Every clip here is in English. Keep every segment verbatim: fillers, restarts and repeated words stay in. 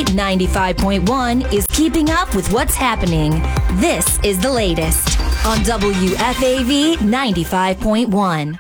V ninety-five point one is keeping up with what's happening. This is the latest on W F A V ninety-five point one.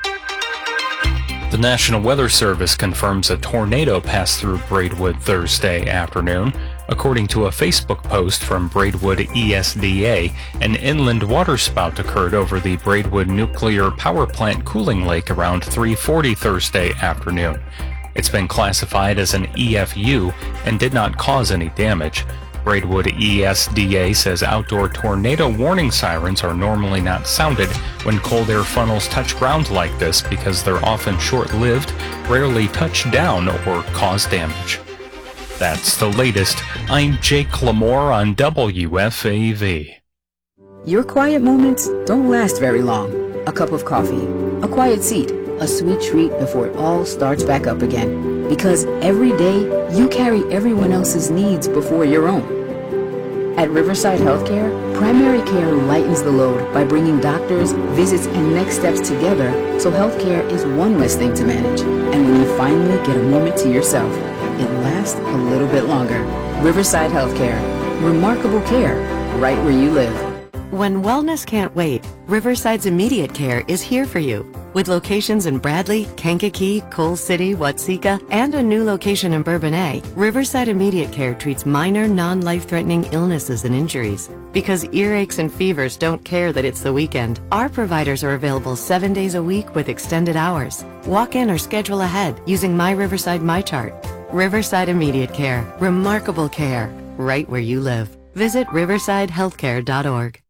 The National Weather Service confirms a tornado passed through Braidwood Thursday afternoon. According to a Facebook post from Braidwood E S D A, an inland waterspout occurred over the Braidwood Nuclear Power Plant cooling lake around three forty Thursday afternoon. It's been classified as an E F U and did not cause any damage. Braidwood E S D A says outdoor tornado warning sirens are normally not sounded when cold air funnels touch ground like this because they're often short-lived, rarely touch down, or cause damage. That's the latest. I'm Jake Lamore on W F A V. Your quiet moments don't last very long. A cup of coffee, a quiet seat, a sweet treat before it all starts back up again. Because every day, you carry everyone else's needs before your own. At Riverside Healthcare, primary care lightens the load by bringing doctors, visits, and next steps together so healthcare is one less thing to manage. And when you finally get a moment to yourself, it lasts a little bit longer. Riverside Healthcare. Remarkable care, right where you live. When wellness can't wait, Riverside's Immediate Care is here for you. With locations in Bradley, Kankakee, Coal City, Watseka, and a new location in Bourbonnais, Riverside Immediate Care treats minor, non-life-threatening illnesses and injuries. Because earaches and fevers don't care that it's the weekend, our providers are available seven days a week with extended hours. Walk in or schedule ahead using My Riverside MyChart. Riverside Immediate Care. Remarkable care, right where you live. Visit riverside healthcare dot org.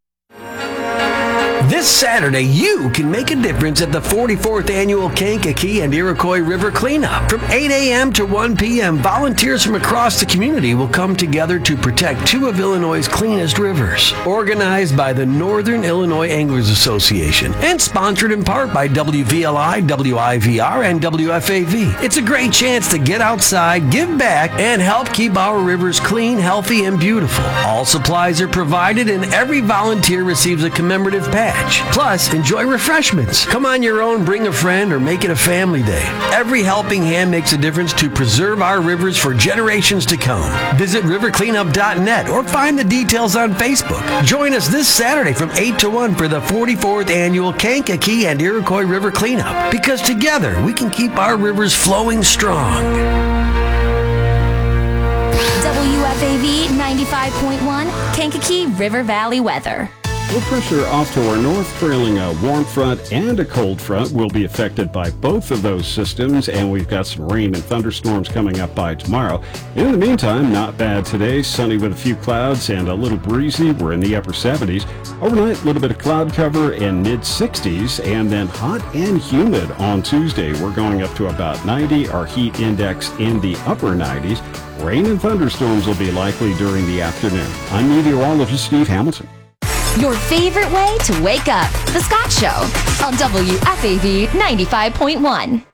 This Saturday, you can make a difference at the forty-fourth Annual Kankakee and Iroquois River Cleanup. From eight a.m. to one p.m., volunteers from across the community will come together to protect two of Illinois' cleanest rivers. Organized by the Northern Illinois Anglers Association and sponsored in part by W V L I, W I V R, and W F A V. It's a great chance to get outside, give back, and help keep our rivers clean, healthy, and beautiful. All supplies are provided, and every volunteer receives a commemorative patch. Plus, enjoy refreshments. Come on your own, bring a friend, or make it a family day. Every helping hand makes a difference to preserve our rivers for generations to come. Visit river cleanup dot net or find the details on Facebook. Join us this Saturday from eight to one for the forty-fourth Annual Kankakee and Iroquois River Cleanup. Because together, we can keep our rivers flowing strong. W F A V ninety-five point one, Kankakee River Valley weather. Low pressure off to our north, trailing a warm front and a cold front, will be affected by both of those systems, and we've got some rain and thunderstorms coming up by tomorrow. In the meantime, not bad today. Sunny with a few clouds and a little breezy. We're in the upper seventies. Overnight, a little bit of cloud cover in mid sixties, and then hot and humid on Tuesday. We're going up to about ninety. Our heat index in the upper nineties. Rain and thunderstorms will be likely during the afternoon. I'm meteorologist Steve Hamilton. Your favorite way to wake up. The Scott Show on W F A V ninety-five point one.